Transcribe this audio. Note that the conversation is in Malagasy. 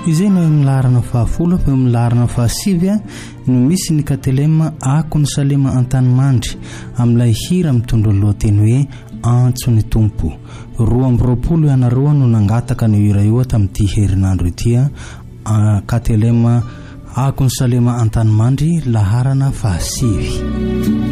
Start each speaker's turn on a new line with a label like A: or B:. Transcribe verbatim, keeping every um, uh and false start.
A: Izay no amin'ny laharana fahafolo fa amin'ny laharana fahasivy no misy ny katelema ako ny salema an-tanimandry amin'ilay hira mitondra lohateny hoe antso ny tompo. Roa amby roapolo ianareo no nangataka ny hira io tamin'ity herinandro ity. Katelema ako ny salema an-tanimandry laharana fahasivy.